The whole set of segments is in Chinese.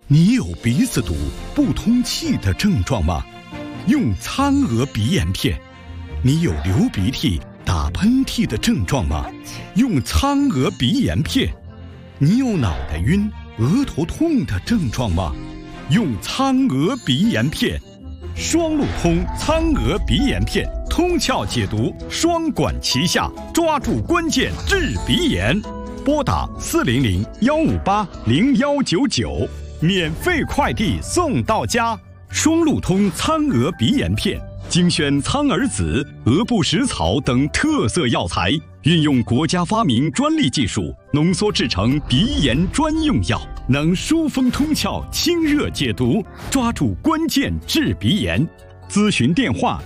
你有鼻子堵、不通气的症状吗？用苍娥鼻炎片。你有流鼻涕、打喷嚏的症状吗？用苍娥鼻炎片。你有脑袋晕、额头痛的症状吗？用苍娥鼻炎片。双路通苍娥鼻炎片，通窍解毒，双管齐下，抓住关键治鼻炎。拨打400-158-0199，免费快递送到家。双路通苍娥鼻炎片，精选苍耳子、鹅不食草等特色药材，运用国家发明专利技术，浓缩制成鼻炎专用药，能疏风通窍、清热解毒，抓住关键治鼻炎。咨询电话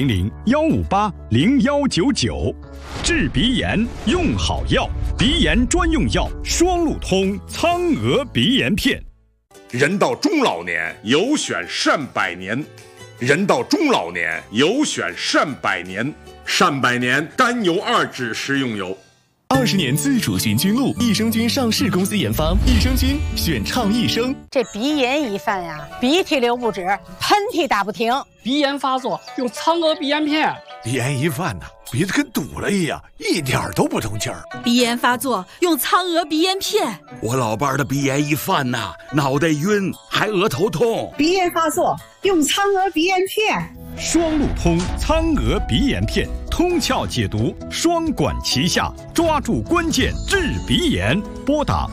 400-158-0199。治鼻炎用好药，鼻炎专用药双路通苍娥鼻炎片。 人到中老年，有选善百年。人到中老年，有选善百年。善百年甘油2酯食用油。 20年自主循菌露，益生菌上市公司研发，益生菌选畅益生。 这鼻炎一犯呀，鼻涕流不止，喷嚏打不停。 鼻炎发作用苍娥鼻炎片。 鼻炎一犯鼻子跟堵了一样，一点都不通气儿。 鼻炎发作用苍娥鼻炎片。 我老伴的鼻炎一犯脑袋晕，还额头痛。 鼻炎发作用苍娥鼻炎片。 双路通苍娥鼻炎片，通窍解毒，双管齐下，抓住关键治鼻炎。拨打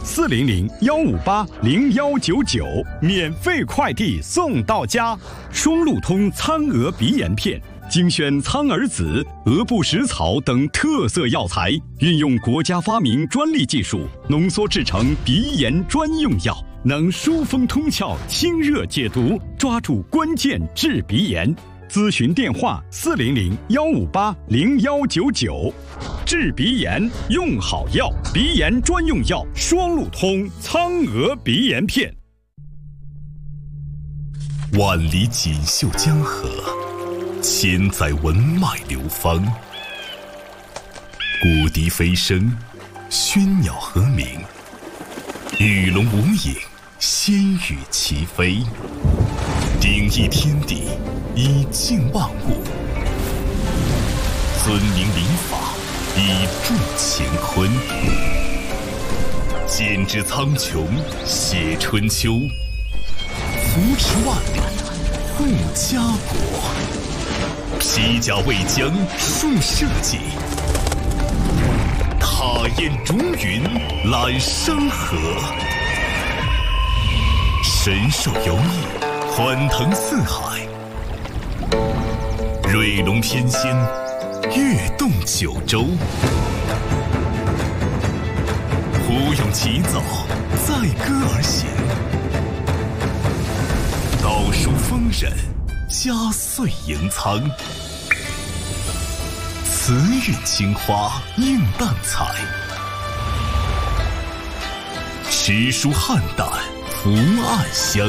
400-158-0199，免费快递送到家。双路通苍娥鼻炎片，精选苍耳子、鹅不食草等特色药材，运用国家发明专利技术，浓缩制成鼻炎专用药，能疏风通窍、清热解毒，抓住关键治鼻炎。咨询电话400-158-0199。治鼻炎用好药，鼻炎专用药双路通苍娥鼻炎片。 万里锦绣江河，千载文脉流芳。谷笛飞声，喧鸟和鸣，鱼龙无影，仙羽齐飞。鼎益天地，以静万物；尊明礼法，以助乾坤。剪纸苍穹，写春秋；扶持万里，护家国。披甲为将，树社稷；踏雁逐云，揽山河。神兽游弋，欢腾四海；瑞龙翩跹，跃动九州。胡咏齐奏，载歌而行；道书丰稔，佳岁迎苍。慈韵青花映淡彩，诗书汉旦福暗香。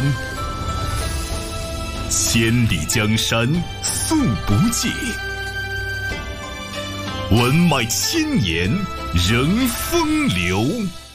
千里江山素不尽，文脉千年仍风流。